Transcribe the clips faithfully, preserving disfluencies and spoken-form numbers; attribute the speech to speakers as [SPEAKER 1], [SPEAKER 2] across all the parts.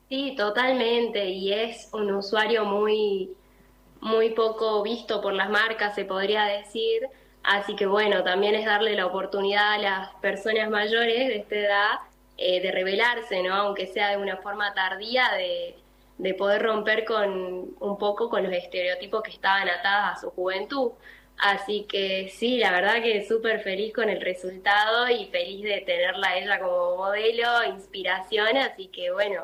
[SPEAKER 1] Sí, totalmente, y es un usuario muy, muy poco visto por las marcas, se podría decir, así que bueno, también es darle la oportunidad a las personas mayores de esta edad eh, de rebelarse, ¿no? Aunque sea de una forma tardía, de, de poder romper con un poco con los estereotipos que estaban atados a su juventud. Así que sí, la verdad que súper feliz con el resultado y feliz de tenerla a ella como modelo, inspiración, así que bueno.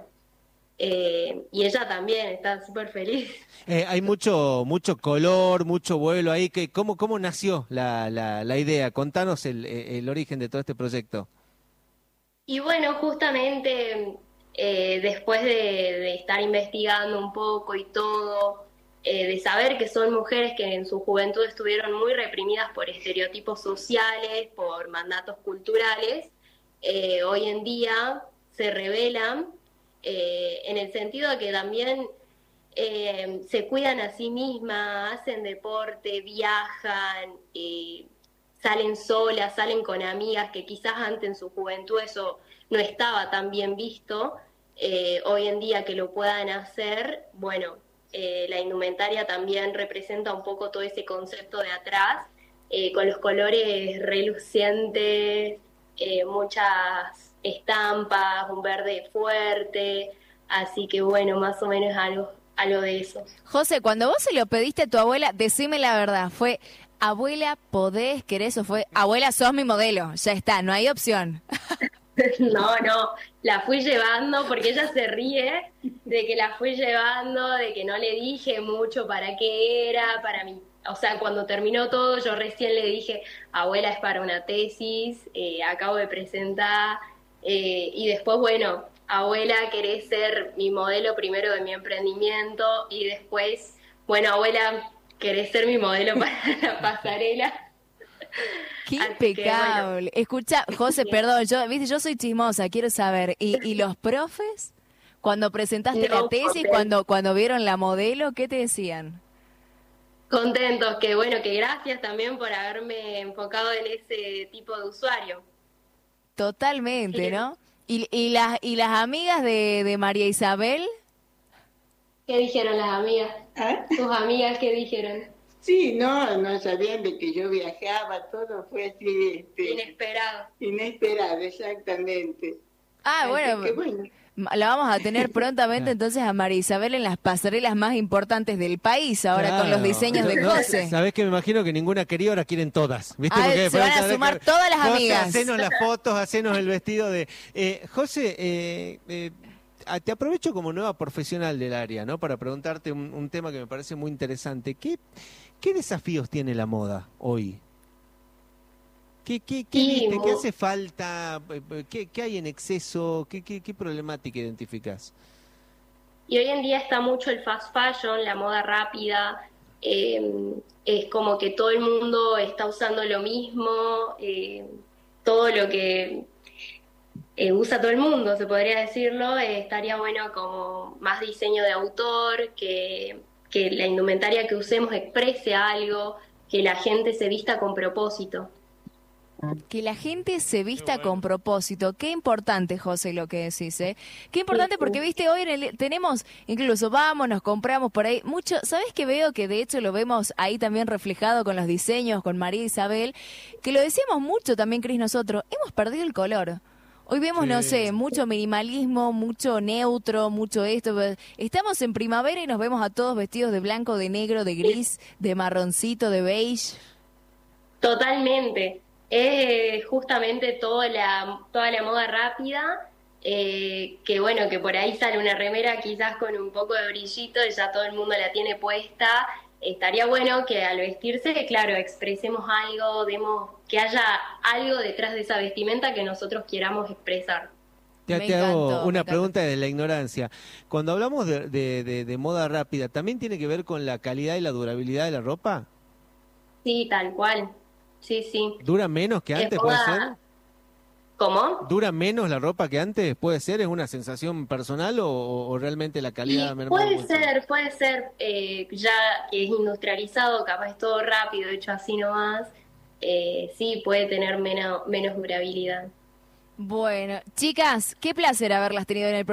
[SPEAKER 1] Eh, y ella también está súper feliz.
[SPEAKER 2] Eh, hay mucho, mucho color, mucho vuelo ahí. Que, ¿cómo, cómo nació la, la, la idea? Contanos el, el origen de todo este proyecto.
[SPEAKER 1] Y bueno, justamente eh, después de, de estar investigando un poco y todo, eh, de saber que son mujeres que en su juventud estuvieron muy reprimidas por estereotipos sociales, por mandatos culturales, eh, hoy en día se rebelan eh, en el sentido de que también eh, se cuidan a sí mismas, hacen deporte, viajan, eh, salen solas, salen con amigas, que quizás antes en su juventud eso no estaba tan bien visto, eh, hoy en día que lo puedan hacer, bueno, eh, la indumentaria también representa un poco todo ese concepto de atrás, eh, con los colores relucientes, eh, muchas estampas, un verde fuerte, así que bueno, más o menos algo, algo de eso.
[SPEAKER 3] José, cuando vos se lo pediste a tu abuela, decime la verdad, ¿fue abuela, podés, querés o fue abuela, sos mi modelo? Ya está, no hay opción.
[SPEAKER 1] No, no, la fui llevando porque ella se ríe de que la fui llevando, de que no le dije mucho para qué era, para mí. O sea, cuando terminó todo, yo recién le dije, abuela, es para una tesis, eh, acabo de presentar, eh, y después, bueno, abuela, querés ser mi modelo primero de mi emprendimiento, y después, bueno, abuela, querés ser mi modelo para la pasarela.
[SPEAKER 3] Qué
[SPEAKER 1] Así que, bueno,
[SPEAKER 3] impecable. Escucha, José, perdón, yo, viste, yo soy chismosa, quiero saber. ¿Y, y los profes? Cuando presentaste la
[SPEAKER 1] no,
[SPEAKER 3] tesis, cuando, cuando vieron la modelo, ¿qué te decían?
[SPEAKER 1] contentos, que bueno, que gracias también por haberme enfocado en ese tipo de usuario.
[SPEAKER 3] Totalmente,
[SPEAKER 1] Sí.
[SPEAKER 3] ¿no? ¿Y, y las, y las amigas de, de María Isabel?
[SPEAKER 1] ¿Qué dijeron las amigas?
[SPEAKER 4] ¿Ah?
[SPEAKER 1] ¿Tus amigas qué dijeron?
[SPEAKER 4] Sí, no, no sabían de que yo viajaba, todo fue así, este,
[SPEAKER 1] Inesperado.
[SPEAKER 4] inesperado, exactamente.
[SPEAKER 3] Ah,
[SPEAKER 4] Así que
[SPEAKER 3] bueno,
[SPEAKER 4] bueno,
[SPEAKER 3] ma- la vamos a tener prontamente
[SPEAKER 2] Claro.
[SPEAKER 3] entonces a María Isabel en las pasarelas más importantes del país, ahora con los
[SPEAKER 2] Claro.
[SPEAKER 3] diseños de
[SPEAKER 2] No,
[SPEAKER 3] José.
[SPEAKER 2] sabés que me imagino que ninguna quería, ahora quieren todas. ¿Viste?
[SPEAKER 3] Ah,
[SPEAKER 2] Porque
[SPEAKER 3] se
[SPEAKER 2] después
[SPEAKER 3] van a
[SPEAKER 2] tenés
[SPEAKER 3] sumar
[SPEAKER 2] que-
[SPEAKER 3] todas las
[SPEAKER 2] José,
[SPEAKER 3] amigas.
[SPEAKER 2] hacenos las fotos, hacenos el vestido de. Eh, José, eh, eh, a- te aprovecho como nueva profesional del área, ¿no? Para preguntarte un, un tema que me parece muy interesante. ¿Qué, qué desafíos tiene la moda hoy? ¿Qué, qué, qué
[SPEAKER 1] Y,
[SPEAKER 2] viste? ¿Qué
[SPEAKER 1] mu-
[SPEAKER 2] hace falta? ¿Qué, qué hay en exceso? ¿Qué, qué, qué problemática identificás?
[SPEAKER 1] y hoy en día está mucho el fast fashion, la moda rápida. eh, es como que todo el mundo está usando lo mismo, eh, todo lo que eh, usa todo el mundo, se podría decirlo, eh, estaría bueno como más diseño de autor, que, que la indumentaria que usemos exprese algo, que la gente se vista con propósito.
[SPEAKER 3] Que la gente se vista con propósito. Qué importante, José, lo que decís, ¿eh? Qué
[SPEAKER 1] Sí,
[SPEAKER 3] importante porque,
[SPEAKER 1] sí.
[SPEAKER 3] viste, hoy en el- tenemos, incluso vamos, nos compramos por ahí, mucho, ¿sabés qué veo? Que de hecho lo vemos ahí también reflejado con los diseños, con María Isabel, que lo decíamos mucho también, Cris, nosotros, hemos perdido el color. Hoy vemos, no sé,
[SPEAKER 2] Sí.
[SPEAKER 3] mucho minimalismo, mucho neutro, mucho esto. Estamos en primavera y nos vemos a todos vestidos de blanco, de negro, de gris, de marroncito, de beige.
[SPEAKER 1] Totalmente. Es justamente toda la, toda la moda rápida, eh, que bueno, que por ahí sale una remera quizás con un poco de brillito y ya todo el mundo la tiene puesta. Estaría bueno que al vestirse, claro, expresemos algo, demos, que haya algo detrás de esa vestimenta que nosotros queramos expresar.
[SPEAKER 2] Te,
[SPEAKER 3] Me
[SPEAKER 2] te hago
[SPEAKER 3] encantó, me
[SPEAKER 2] una
[SPEAKER 3] encantó.
[SPEAKER 2] pregunta de la ignorancia. Cuando hablamos de, de- de- de moda rápida, ¿también tiene que ver con la calidad y la durabilidad de la ropa?
[SPEAKER 1] Sí, tal cual. Sí, sí.
[SPEAKER 2] ¿Dura menos que
[SPEAKER 1] Es
[SPEAKER 2] antes, puede ser?
[SPEAKER 1] moda. ¿Cómo?
[SPEAKER 2] ¿Dura menos la ropa que antes? ¿Puede ser? ¿Es una sensación personal o, o- o realmente la calidad
[SPEAKER 1] Y
[SPEAKER 2] ha mermado
[SPEAKER 1] puede
[SPEAKER 2] mucho?
[SPEAKER 1] ser, puede ser, eh, ya que es industrializado, capaz todo rápido, hecho así nomás, eh, sí puede tener menos, menos durabilidad.
[SPEAKER 3] Bueno, chicas, qué placer haberlas tenido en el programa.